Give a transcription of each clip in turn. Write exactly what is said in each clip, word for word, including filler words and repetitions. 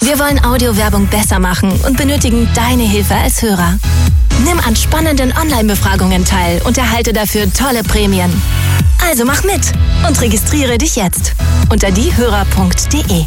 Wir wollen Audiowerbung besser machen und benötigen deine Hilfe als Hörer. Nimm an spannenden Online-Befragungen teil und erhalte dafür tolle Prämien. Also mach mit und registriere dich jetzt unter diehörer punkt de.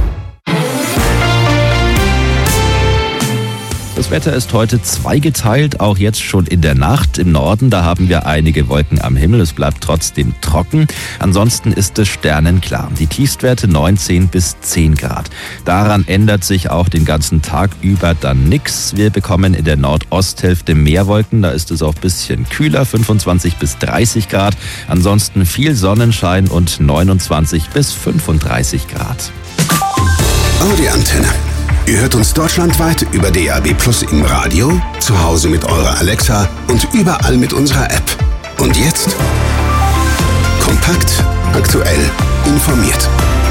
Das Wetter ist heute zweigeteilt, auch jetzt schon in der Nacht. Im Norden, da haben wir einige Wolken am Himmel. Es bleibt trotzdem trocken. Ansonsten ist es sternenklar. Die Tiefstwerte neunzehn bis zehn Grad. Daran ändert sich auch den ganzen Tag über dann nichts. Wir bekommen in der Nordosthälfte mehr Wolken. Da ist es auch ein bisschen kühler, fünfundzwanzig bis dreißig Grad. Ansonsten viel Sonnenschein und neunundzwanzig bis fünfunddreißig Grad. Audi Antenne. Ihr hört uns deutschlandweit über D A B Plus im Radio, zu Hause mit eurer Alexa und überall mit unserer App. Und jetzt kompakt, aktuell, informiert.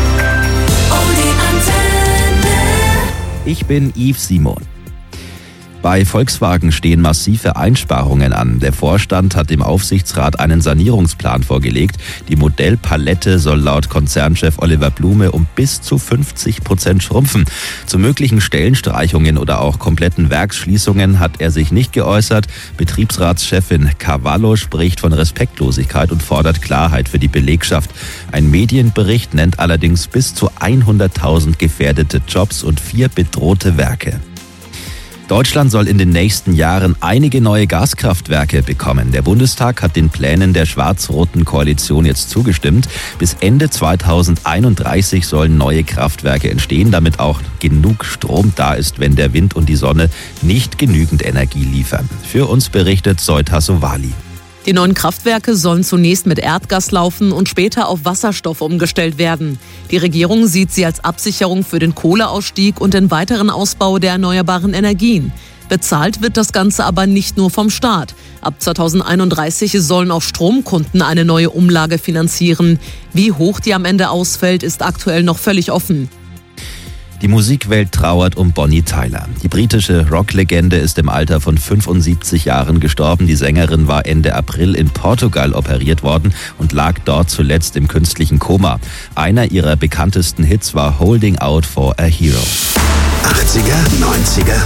Audi Antenne. Ich bin Yves Simon. Bei Volkswagen stehen massive Einsparungen an. Der Vorstand hat dem Aufsichtsrat einen Sanierungsplan vorgelegt. Die Modellpalette soll laut Konzernchef Oliver Blume um bis zu fünfzig Prozent schrumpfen. Zu möglichen Stellenstreichungen oder auch kompletten Werksschließungen hat er sich nicht geäußert. Betriebsratschefin Cavallo spricht von Respektlosigkeit und fordert Klarheit für die Belegschaft. Ein Medienbericht nennt allerdings bis zu hunderttausend gefährdete Jobs und vier bedrohte Werke. Deutschland soll in den nächsten Jahren einige neue Gaskraftwerke bekommen. Der Bundestag hat den Plänen der schwarz-roten Koalition jetzt zugestimmt. Bis Ende zweitausendeinunddreißig sollen neue Kraftwerke entstehen, damit auch genug Strom da ist, wenn der Wind und die Sonne nicht genügend Energie liefern. Für uns berichtet Zoita Sowali. Die neuen Kraftwerke sollen zunächst mit Erdgas laufen und später auf Wasserstoff umgestellt werden. Die Regierung sieht sie als Absicherung für den Kohleausstieg und den weiteren Ausbau der erneuerbaren Energien. Bezahlt wird das Ganze aber nicht nur vom Staat. Ab zweitausendeinunddreißig sollen auch Stromkunden eine neue Umlage finanzieren. Wie hoch die am Ende ausfällt, ist aktuell noch völlig offen. Die Musikwelt trauert um Bonnie Tyler. Die britische Rocklegende ist im Alter von fünfundsiebzig Jahren gestorben. Die Sängerin war Ende April in Portugal operiert worden und lag dort zuletzt im künstlichen Koma. Einer ihrer bekanntesten Hits war Holding Out for a Hero. achtziger, neunziger